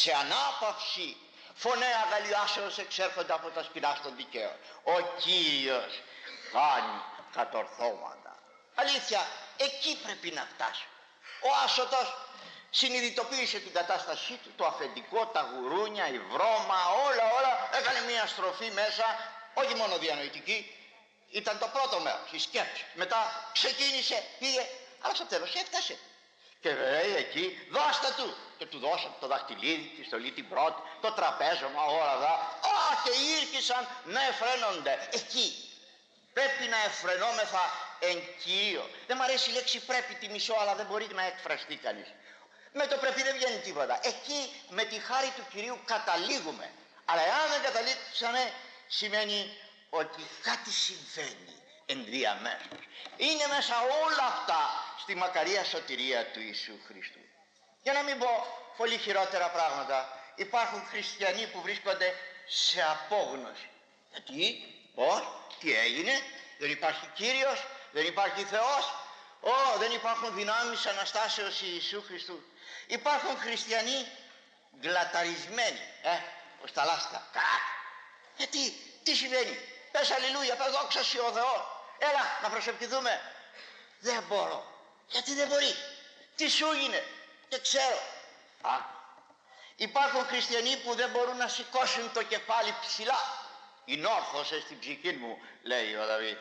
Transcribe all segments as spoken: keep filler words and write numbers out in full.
σε ανάπαυση φωναία αγαλιάσεως εξέρχονται από τα σπηλά των δικαίων. Ο Κύριος κάνει κατορθώματα. Αλήθεια, εκεί πρέπει να φτάσει. Ο άσωτος συνειδητοποίησε την κατάστασή του, το αφεντικό, τα γουρούνια, η βρώμα, όλα όλα, έκανε μια στροφή μέσα, όχι μόνο διανοητική, ήταν το πρώτο μέρος, η σκέψη. Μετά ξεκίνησε, πήγε, αλλά στο τέλος έφτασε. Και λέει εκεί, δώστε του. Και του δώσαν το δαχτυλίδι, τη στολή την πρώτη, το τραπέζωμα, όλα αυτά. Α, και ήρκησαν να εφραίνονται. Εκεί πρέπει να εφρενόμεθα εν Κυρίω. Δεν μου αρέσει η λέξη πρέπει, τη μισώ, αλλά δεν μπορεί να εκφραστεί κανείς. Με το πρέπει δεν βγαίνει τίποτα. Εκεί με τη χάρη του Κυρίου καταλήγουμε. Αλλά εάν δεν καταλήξαμε, σημαίνει ότι κάτι συμβαίνει ενδιαμέσως. Είναι μέσα όλα αυτά στη μακαρία σωτηρία του Ιησού Χριστού. Για να μην πω πολύ χειρότερα πράγματα, υπάρχουν χριστιανοί που βρίσκονται σε απόγνωση. Γιατί, πώς, τι έγινε, δεν υπάρχει Κύριος, δεν υπάρχει Θεός, Ω, δεν υπάρχουν δυνάμεις Αναστάσεως Ιησού Χριστού. Υπάρχουν χριστιανοί γκλαταρισμένοι, ε, ως τα λάσκα. Γιατί, τι συμβαίνει, πες αλληλούια, πες δόξα σοι ο Θεός, έλα να προσευχηθούμε. Δεν μπορώ. Γιατί δεν μπορεί, τι σου έγινε, δεν ξέρω. Α, υπάρχουν χριστιανοί που δεν μπορούν να σηκώσουν το κεφάλι ψηλά. «Εινόρθωσε στην ψυχή μου», λέει ο Δαβίδ.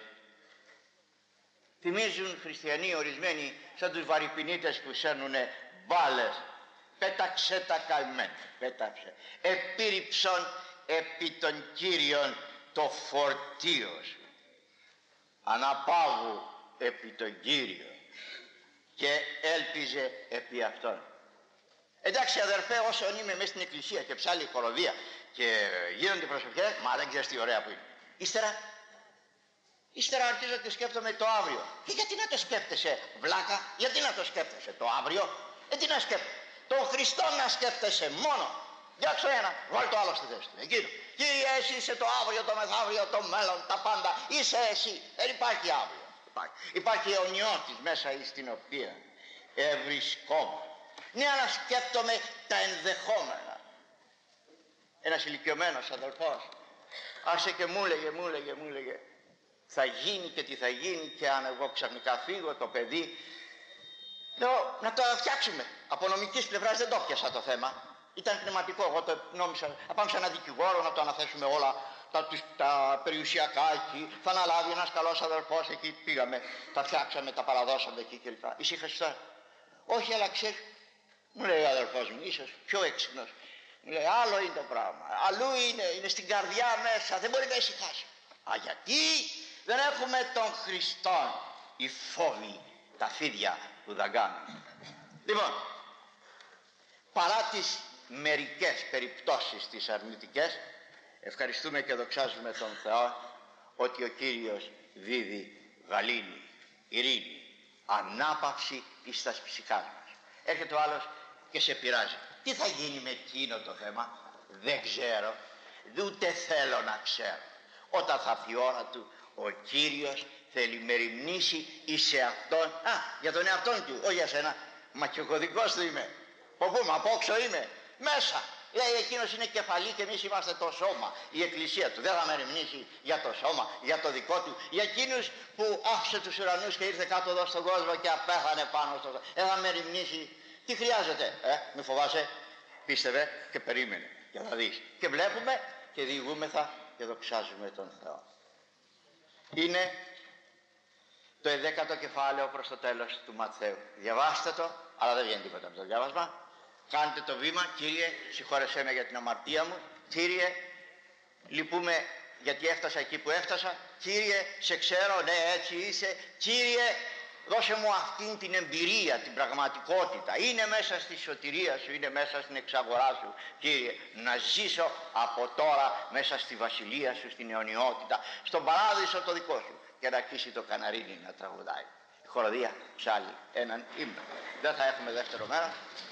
Θυμίζουν χριστιανοί ορισμένοι σαν τους βαρυπινίτες που σέρνουνε μπάλες. Πέταξε τα καημένα, πέταξε. Επίρριψον επί των Κύριων το φορτίο σου. Αναπαύου επί τον Κύριο και έλπιζε επί αυτόν. Εντάξει αδερφέ, όσο είμαι μέσα στην εκκλησία και ψάλλει η χοροδία και γίνονται προσευχές, μα δεν ξέρεις τι ωραία που είναι. Ύστερα, ύστερα αρχίζω και σκέφτομαι το αύριο. Και γιατί να το σκέφτεσαι βλάκα, γιατί να το σκέφτεσαι το αύριο, ε τι να σκέφτεσαι, τον Χριστό να σκέφτεσαι μόνο. Διάξω ένα, βάλει το άλλο στη θέση του, εκείνο. Κύριε, εσύ είσαι το αύριο, το μεθαύριο, το μέλλον, τα πάντα, είσαι εσύ, δεν υπάρχει αύριο. Υπάρχει, υπάρχει αιωνιώτης μέσα στην οποία ευρισκόμαστε. Ναι, αλλά σκέπτομαι τα ενδεχόμενα. Ένας ηλικιωμένος αδελφός άσε και μου έλεγε, μου έλεγε, μου έλεγε θα γίνει και τι θα γίνει και αν εγώ ξαφνικά φύγω το παιδί. Λέω να το φτιάξουμε. Από νομικής πλευράς δεν το πιάσα το θέμα. Ήταν πνευματικό, εγώ το νόμιζα να πάμε σε έναν δικηγόρο να το αναθέσουμε όλα τα, τα περιουσιακά εκεί. Θα αναλάβει ένας καλός αδελφός, εκεί πήγαμε, τα φτιάξαμε, τα παραδώσαμε εκεί κλπ. Ησύχασες τώρα? Όχι, αλλά ξέρεις, μου λέει ο αδελφός μου, ίσως πιο έξυπνος, μου λέει άλλο είναι το πράγμα, αλλού είναι, είναι στην καρδιά μέσα, δεν μπορεί να ησυχάσει. Α, γιατί δεν έχουμε τον Χριστόν, οι φόβοι, τα φίδια που δαγκάνουν. Λοιπόν, παρά τις μερικές περιπτώσεις τις αρνητικές, ευχαριστούμε και δοξάζουμε τον Θεό ότι ο Κύριος δίδει γαλήνη, ειρήνη, ανάπαυση εις τας ψυχάς μας. Έρχεται ο άλλος και σε πειράζει. Τι θα γίνει με εκείνο το θέμα? Δεν ξέρω, ούτε θέλω να ξέρω. Όταν θα έρθει η ώρα του, ο Κύριος θέλει μεριμνήσει εις εαυτόν. Α, για τον εαυτόν του, όχι για σένα. Μα και ο δικός του είμαι. Από πού, μα από όξω είμαι. Μέσα. Λέει εκείνος είναι κεφαλή και εμείς είμαστε το σώμα, η εκκλησία του. Δεν θα μεριμνήσει για το σώμα, για το δικό του, για εκείνους που άφησε τους ουρανούς και ήρθε κάτω εδώ στον κόσμο και απέθανε πάνω στο. Δεν θα μεριμνήσει. Τι χρειάζεται, ε, μη φοβάσαι, πίστευε και περίμενε για να δεις. Και βλέπουμε και διηγούμεθα και δοξάζουμε τον Θεό. Είναι το ενδέκατο κεφάλαιο προς το τέλος του Ματθαίου. Διαβάστε το, αλλά δεν βγαίνει τίποτα από το διάβασμα. Κάντε το βήμα, Κύριε, συγχώρεσέ με για την αμαρτία μου. Κύριε, λυπούμε γιατί έφτασα εκεί που έφτασα. Κύριε, σε ξέρω, ναι, έτσι είσαι. Κύριε, δώσε μου αυτήν την εμπειρία, την πραγματικότητα. Είναι μέσα στη σωτηρία σου, είναι μέσα στην εξαγορά σου, Κύριε, να ζήσω από τώρα μέσα στη βασιλεία σου, στην αιωνιότητα, στον παράδεισο το δικό σου. Και να αρχίσει το καναρίνι να τραγουδάει. Η χοροδία ψάλλει έναν ύμνο. Δεν θα έχουμε δεύτερο μέρο.